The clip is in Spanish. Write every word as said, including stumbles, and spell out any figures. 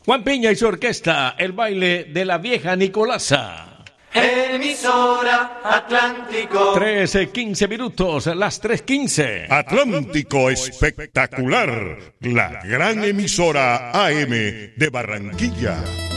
Juan Piña y su orquesta, el baile de la vieja Nicolasa. Emisora Atlántico. trece, quince minutos, las tres quince. Atlántico Espectacular, la gran emisora A M de Barranquilla.